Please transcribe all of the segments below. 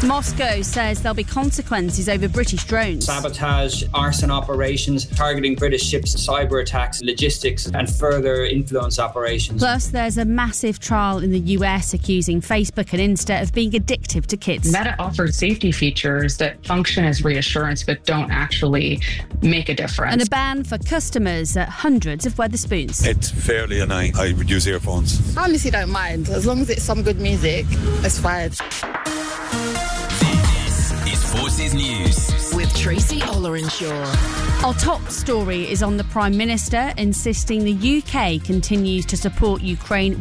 Moscow says there'll be consequences over British drones. Sabotage, arson operations, targeting British ships, cyber attacks, logistics and further influence operations. Plus, there's a massive trial in the US accusing Facebook and Insta of being addictive to kids. Meta offers safety features that function as reassurance but don't actually make a difference. And a ban for customers at hundreds of Wetherspoons. It's fairly annoying. I would use earphones. I honestly don't mind. As long as it's some good music, it's fine. This is Forces News with Tracy Ollerenshaw. Our top story is on the Prime Minister insisting the UK continues to support Ukraine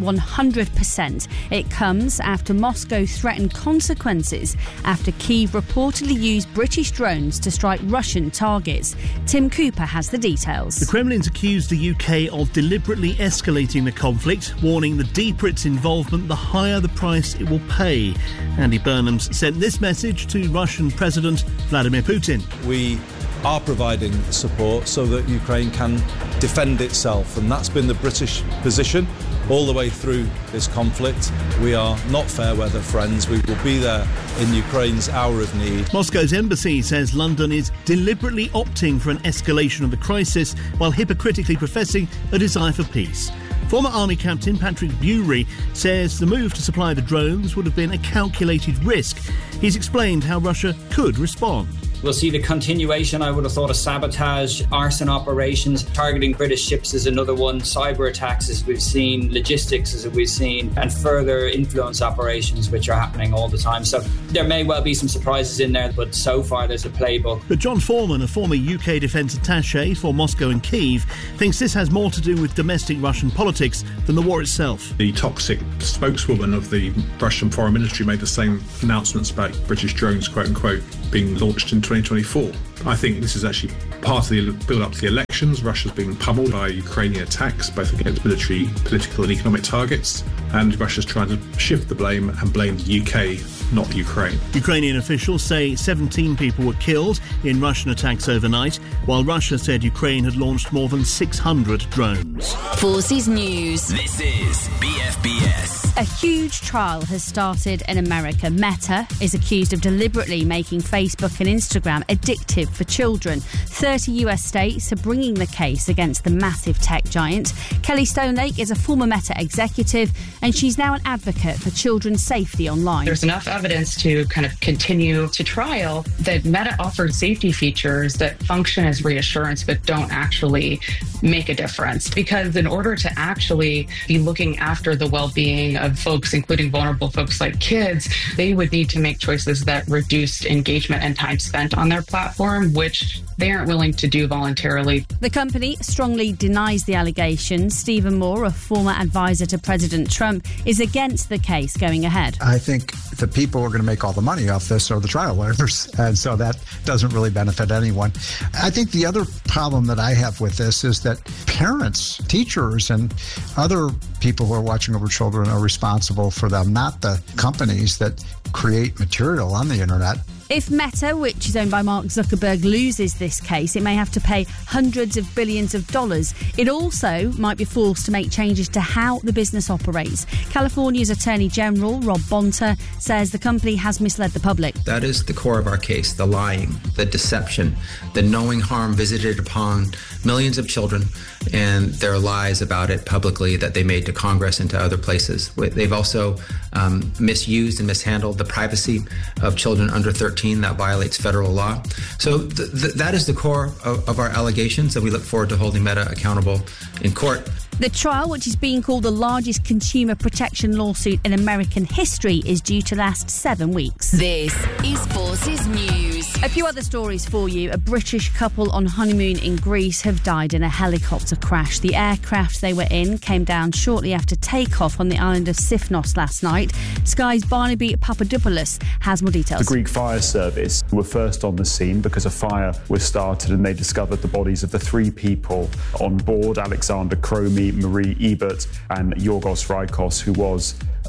100%. It comes after Moscow threatened consequences after Kyiv reportedly used British drones to strike Russian targets. Tim Cooper has the details. The Kremlin's accused the UK of deliberately escalating the conflict, warning the deeper its involvement, the higher the price it will pay. Andy Burnham's sent this message to Russian President Vladimir Putin. We are providing support so that Ukraine can defend itself, and that's been the British position all the way through this conflict. We are not fair weather friends. We will be there in Ukraine's hour of need. Moscow's embassy says London is deliberately opting for an escalation of the crisis while hypocritically professing a desire for peace. Former Army Captain Patrick Bury says the move to supply the drones would have been a calculated risk. He's explained how Russia could respond. We'll see the continuation, I would have thought, of sabotage, arson operations, targeting British ships is another one, cyber attacks as we've seen, logistics as we've seen, and further influence operations which are happening all the time. So there may well be some surprises in there, but so far there's a playbook. But John Foreman, a former UK defence attaché for Moscow and Kyiv, thinks this has more to do with domestic Russian politics than the war itself. The toxic spokeswoman of the Russian Foreign Ministry made the same announcements about British drones, quote unquote, being launched in 2024. I think this is actually part of the build-up to the elections. Russia's being pummeled by Ukrainian attacks, both against military, political and economic targets, and Russia's trying to shift the blame and blame the UK, not Ukraine. Ukrainian officials say 17 people were killed in Russian attacks overnight, while Russia said Ukraine had launched more than 600 drones. Forces News. This is BFBS. A huge trial has started in America. Meta is accused of deliberately making Facebook and Instagram addictive for children. 30 US states are bringing the case against the massive tech giant. Kelly Stonelake is a former Meta executive, and she's now an advocate for children's safety online. There's enough evidence to kind of continue to trial that Meta offers safety features that function as reassurance but don't actually make a difference. Because in order to actually be looking after the well-being of folks, including vulnerable folks like kids, they would need to make choices that reduced engagement and time spent on their platform, which they aren't willing to do voluntarily. The company strongly denies the allegations. Stephen Moore, a former advisor to President Trump, is against the case going ahead. I think the people who are going to make all the money off this are the trial lawyers, and so that doesn't really benefit anyone. I think the other problem that I have with this is that parents, teachers, and other people who are watching over children are responsible for them, not the companies that create material on the internet. If Meta, which is owned by Mark Zuckerberg, loses this case, it may have to pay hundreds of billions of dollars. It also might be forced to make changes to how the business operates. California's Attorney General, Rob Bonta, says the company has misled the public. That is the core of our case, the lying, the deception, the knowing harm visited upon millions of children and their lies about it publicly that they made to Congress and to other places. They've also misused and mishandled the privacy of children under 13. That violates federal law. So that is the core of our allegations, and we look forward to holding Meta accountable in court. The trial, which is being called the largest consumer protection lawsuit in American history, is due to last 7 weeks. This is Forces News. A few other stories for you. A British couple on honeymoon in Greece have died in a helicopter crash. The aircraft they were in came down shortly after takeoff on the island of Sifnos last night. Sky's Barnaby Papadopoulos has more details. The Greek fire service were first on the scene because a fire was started and they discovered the bodies of the 3 people on board: Alexander Cromie, Marie Ebert and Yorgos Rikos, who was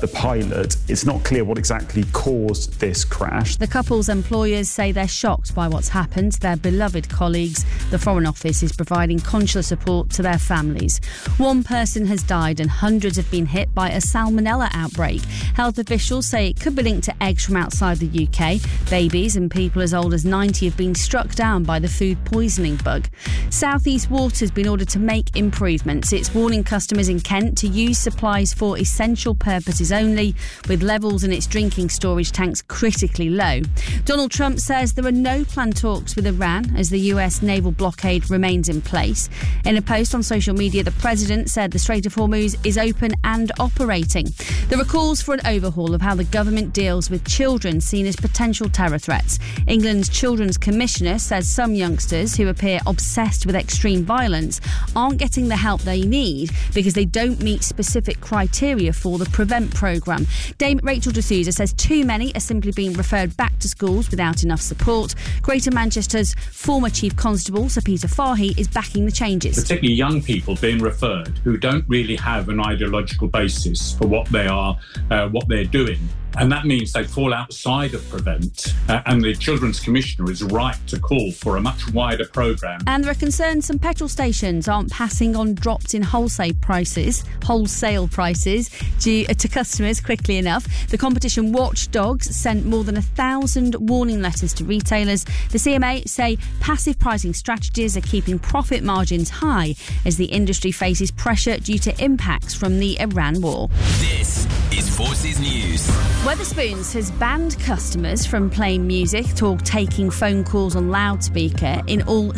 the pilot. It's not clear what exactly caused this crash. The couple's employers say they're shocked by what's happened to their beloved colleagues. The Foreign Office is providing consular support to their families. One person has died and hundreds have been hit by a salmonella outbreak. Health officials say it could be linked to eggs from outside the UK. Babies and people as old as 90 have been struck down by the food poisoning bug. South East Water has been ordered to make improvements. It's warning customers in Kent to use supplies for essential purposes only, with levels in its drinking storage tanks critically low. Donald Trump says there are no planned talks with Iran as the US naval blockade remains in place. In a post on social media, the president said the Strait of Hormuz is open and operating. There are calls for an overhaul of how the government deals with children seen as potential terror threats. England's Children's Commissioner says some youngsters who appear obsessed with extreme violence aren't getting the help they need because they don't meet specific criteria for the PREVENT programme. Dame Rachel D'Souza says too many are simply being referred back to schools without enough support. Greater Manchester's former Chief Constable, Sir Peter Fahey, is backing the changes. Particularly young people being referred who don't really have an ideological basis for what they are, what they're doing. And that means they fall outside of PREVENT, and the Children's Commissioner is right to call for a much wider programme. And there are concerns some petrol stations aren't passing on drops in wholesale prices to customers quickly enough. The competition watchdogs sent more than 1,000 warning letters to retailers. The CMA say passive pricing strategies are keeping profit margins high as the industry faces pressure due to impacts from the Iran war. This is Forces News. Wetherspoons has banned customers from playing music or taking phone calls on loudspeaker in all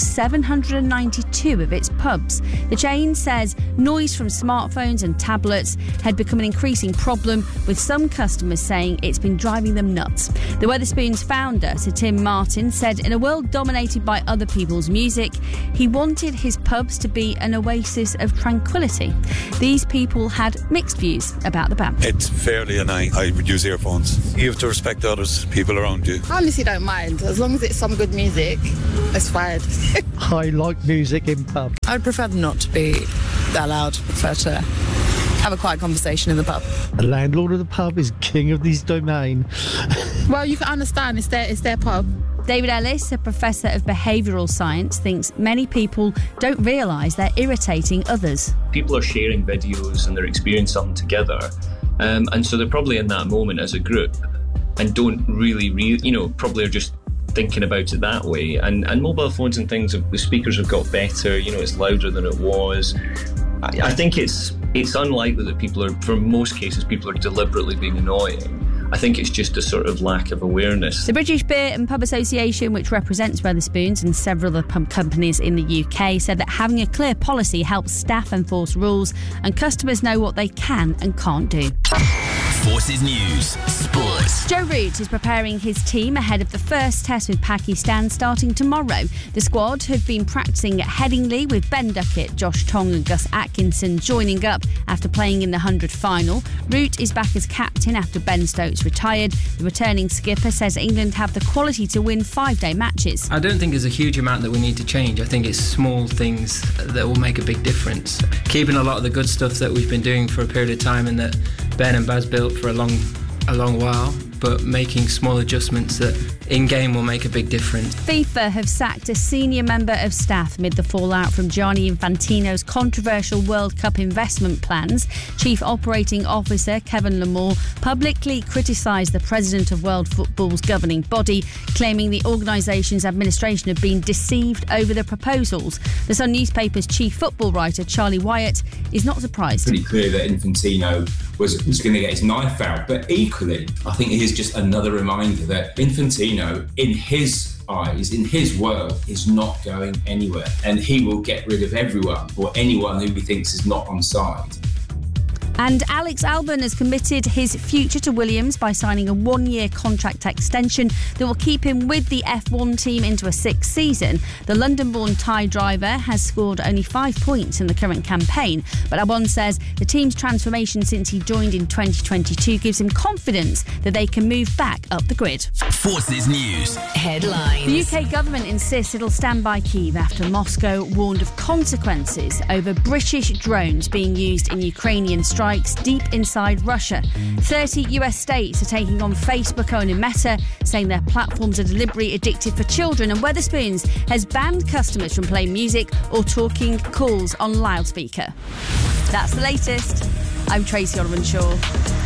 792 of its pubs. The chain says noise from smartphones and tablets had become an increasing problem, with some customers saying it's been driving them nuts. The Wetherspoons founder, Sir Tim Martin, said in a world dominated by other people's music, he wanted his pubs to be an oasis of tranquility. These people had mixed views about the ban. It's fairly annoying. I would use earphones. You have to respect others, people around you. I honestly don't mind. As long as it's some good music, it's fine. I like music in pubs. I would prefer them not to be that loud. I prefer to have a quiet conversation in the pub. The landlord of the pub is king of this domain. Well, you can understand, it's their pub. David Ellis, a professor of behavioural science, thinks many people don't realise they're irritating others. People are sharing videos and they're experiencing something together. And so they're probably in that moment as a group and don't really, probably are just thinking about it that way. And mobile phones and things, the speakers have got better, it's louder than it was. I think it's unlikely that for most cases, people are deliberately being annoying. I think it's just a sort of lack of awareness. The British Beer and Pub Association, which represents Wetherspoons and several other pub companies in the UK, said that having a clear policy helps staff enforce rules and customers know what they can and can't do. Forces News Sports. Joe Root is preparing his team ahead of the first test with Pakistan starting tomorrow. The squad have been practising at Headingley with Ben Duckett, Josh Tong and Gus Atkinson joining up after playing in the 100 final. Root is back as captain after Ben Stokes retired. The returning skipper says England have the quality to win 5-day matches. I don't think there's a huge amount that we need to change. I think it's small things that will make a big difference. Keeping a lot of the good stuff that we've been doing for a period of time and that Ben and Baz built for a long while, but making small adjustments that in-game will make a big difference. FIFA have sacked a senior member of staff amid the fallout from Gianni Infantino's controversial World Cup investment plans. Chief Operating Officer Kevin Lamore publicly criticised the president of World Football's governing body, claiming the organisation's administration had been deceived over the proposals. The Sun newspaper's chief football writer, Charlie Wyatt, is not surprised. Pretty clear that Infantino was going to get his knife out, but equally, I think it is just another reminder that Infantino, in his eyes, in his world, is not going anywhere, and he will get rid of everyone or anyone who he thinks is not on side. And Alex Albon has committed his future to Williams by signing a 1-year contract extension that will keep him with the F1 team into a 6th season. The London-born Thai driver has scored only 5 points in the current campaign, but Albon says the team's transformation since he joined in 2022 gives him confidence that they can move back up the grid. Forces News Headlines. The UK government insists it'll stand by Kyiv after Moscow warned of consequences over British drones being used in Ukrainian strikes strikes deep inside Russia. 30 US states are taking on Facebook owner Meta, saying their platforms are deliberately addictive for children, and Wetherspoons has banned customers from playing music or talking calls on loudspeaker. That's the latest. I'm Tracy Oliver-Shaw.